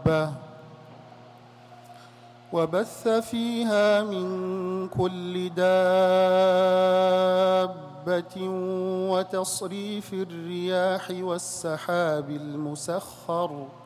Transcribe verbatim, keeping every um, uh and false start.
حبة وبث فيها من كل دابة وتصريف الرياح والسحاب المسخر